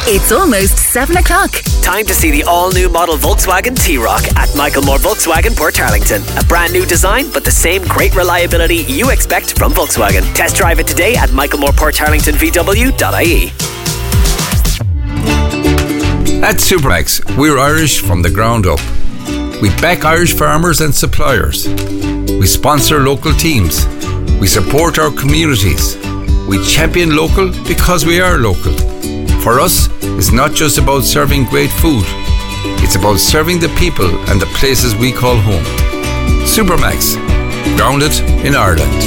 It's almost 7 o'clock. Time to see the all-new model Volkswagen T-Roc at Michael Moore Volkswagen, Portarlington. A brand new design, but the same great reliability you expect from Volkswagen. Test drive it today at michaelmooreportarlingtonvw.ie. At Supermax, we're Irish from the ground up. We back Irish farmers and suppliers. We sponsor local teams. We support our communities. We champion local because we are local. For us, it's not just about serving great food. It's about serving the people and the places we call home. Supermax, grounded in Ireland.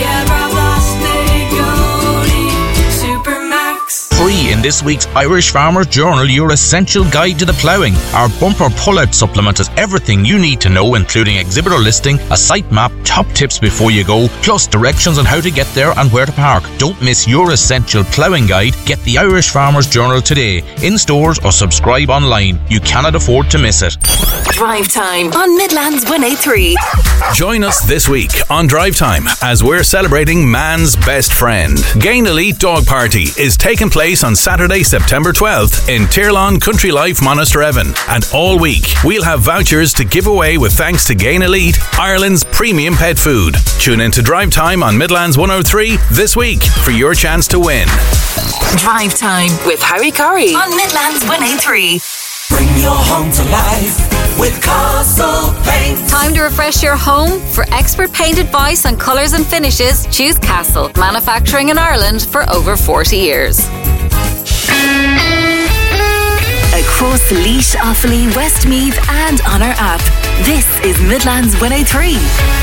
Free in this week's Irish Farmer's Journal, your essential guide to the ploughing. Our bumper pull-out supplement has everything you need to know, including exhibitor listing, a site map, top tips before you go, plus directions on how to get there and where to park. Don't miss your essential ploughing guide. Get the Irish Farmer's Journal today, in stores or subscribe online. You cannot afford to miss it. Drive Time on Midlands 103. Join us this week on Drive Time as we're celebrating man's best friend. Gain Elite Dog Party is taking place on Saturday, September 12th in Tirlawn Country Life, Monasterevin. And all week, we'll have vouchers to give away with thanks to Gain Elite, Ireland's premium pet food. Tune in to Drive Time on Midlands 103 this week for your chance to win. Drive Time with Harry Corey on Midlands 103. Bring your home to life with Castle Paint. Time to refresh your home? For expert paint advice on colours and finishes, choose Castle, manufacturing in Ireland for over 40 years. Across Laois, Offaly, Westmeath and on our app. This is Midlands 103.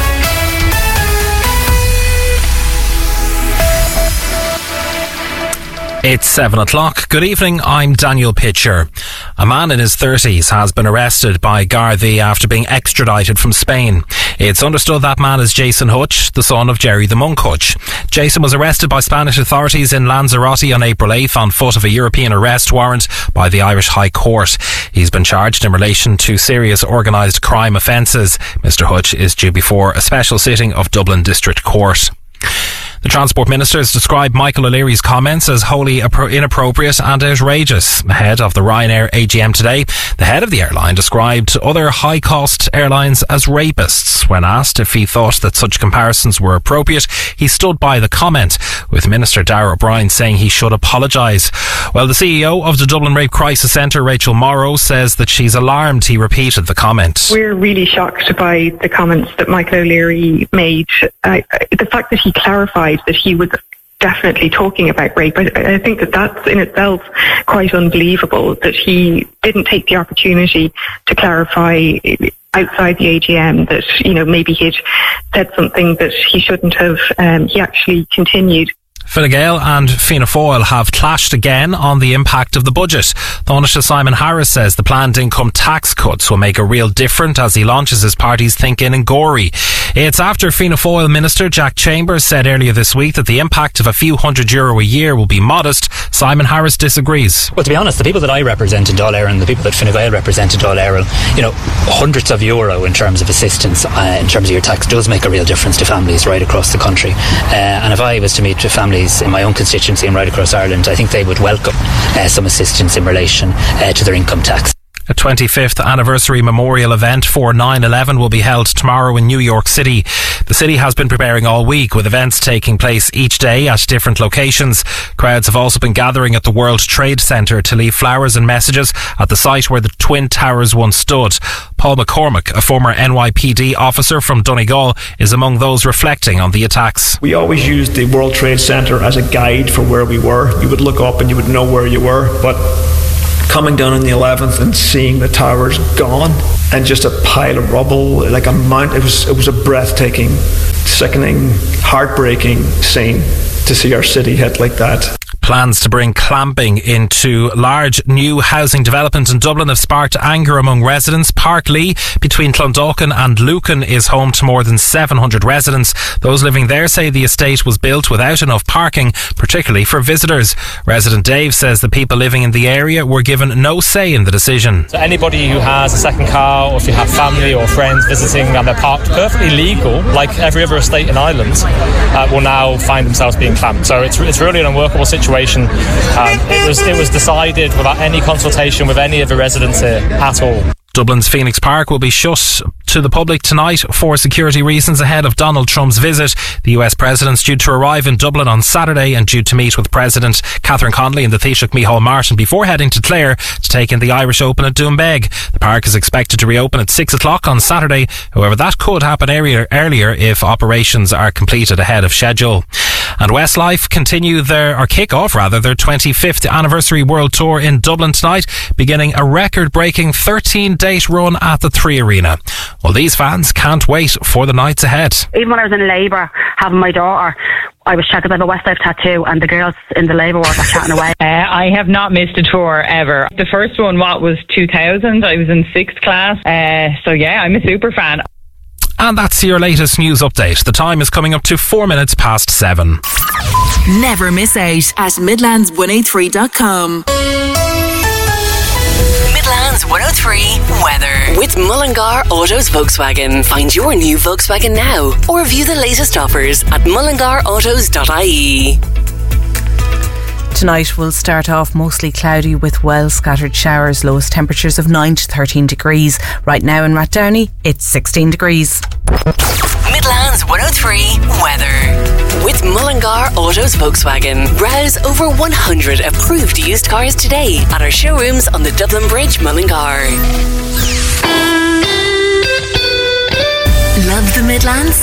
It's 7 o'clock. Good evening, I'm Daniel Pitcher. A man in his 30s has been arrested by Gardaí after being extradited from Spain. It's understood that man is Jason Hutch, the son of Jerry the Monk Hutch. Jason was arrested by Spanish authorities in Lanzarote on April 8th on foot of a European arrest warrant by the Irish High Court. He's been charged in relation to serious organised crime offences. Mr Hutch is due before a special sitting of Dublin District Court. The Transport Minister has described Michael O'Leary's comments as wholly inappropriate and outrageous. Ahead of the Ryanair AGM today, the head of the airline described other high-cost airlines as rapists. When asked if he thought that such comparisons were appropriate, he stood by the comment, with Minister Darragh O'Brien saying he should apologise. Well, the CEO of the Dublin Rape Crisis Centre, Rachel Morrow, says that she's alarmed he repeated the comment. We're really shocked by the comments that Michael O'Leary made. The fact that he clarified that he was definitely talking about rape, I think that that's in itself quite unbelievable, that he didn't take the opportunity to clarify outside the AGM that, you know, maybe he'd said something that he shouldn't have. He actually continued. Fine Gael and Fianna Fáil have clashed again on the impact of the budget. Taoiseach Simon Harris says the planned income tax cuts will make a real difference as he launches his party's Think In Gorey. It's after Fianna Fáil Minister Jack Chambers said earlier this week that the impact of a few €100 a year will be modest. Simon Harris disagrees. Well, to be honest, the people that I represent in Dáil Éireann, the people that Fine Gael represent in Dáil Éireann, you know, hundreds of euro in terms of assistance, in terms of your tax, does make a real difference to families right across the country. And if I was to meet with families in my own constituency and right across Ireland, I think they would welcome some assistance in relation to their income tax. A 25th anniversary memorial event for 9/11 will be held tomorrow in New York City. The city has been preparing all week, with events taking place each day at different locations. Crowds have also been gathering at the World Trade Center to leave flowers and messages at the site where the Twin Towers once stood. Paul McCormick, a former NYPD officer from Donegal, is among those reflecting on the attacks. We always used the World Trade Center as a guide for where we were. You would look up and you would know where you were, but coming down on the 11th and seeing the towers gone and just a pile of rubble, like a mount, it was a breathtaking, sickening, heartbreaking scene to see our city hit like that. Plans to bring clamping into large new housing development in Dublin have sparked anger among residents. Park Lee, between Clondalkin and Lucan, is home to more than 700 residents. Those living there say the estate was built without enough parking, particularly for visitors. Resident Dave says the people living in the area were given no say in the decision. So anybody who has a second car, or if you have family or friends visiting and they're parked perfectly legal, like every other estate in Ireland, will now find themselves being clamped. So it's really an unworkable situation. situation. It was decided without any consultation with any of the residents here at all. Dublin's Phoenix Park will be shut to the public tonight for security reasons ahead of Donald Trump's visit. The US President's due to arrive in Dublin on Saturday and due to meet with President Catherine Connolly and the Taoiseach Micheál Martin before heading to Clare to take in the Irish Open at Doonbeg. The park is expected to reopen at 6 o'clock on Saturday. However, that could happen earlier if operations are completed ahead of schedule. And Westlife kick off their 25th anniversary world tour in Dublin tonight, beginning a record-breaking 13-date run at the 3 Arena. Well, these fans can't wait for the nights ahead. Even when I was in labour having my daughter, I was chatting about a Westlife tattoo, and the girls in the labour ward were chatting away. I have not missed a tour ever. The first one, was 2000? I was in 6th class. So yeah, I'm a super fan. And that's your latest news update. The time is coming up to 4 minutes past 7. Never miss out at Midlands103.com. Midlands 103 weather with Mullingar Autos Volkswagen. Find your new Volkswagen now or view the latest offers at mullingarautos.ie. Tonight will start off mostly cloudy with well scattered showers, lowest temperatures of 9 to 13 degrees. Right now in Rathdowney, it's 16 degrees. Midlands 103 weather with Mullingar Autos Volkswagen. Browse over 100 approved used cars today at our showrooms on the Dublin Bridge, Mullingar. Love the Midlands?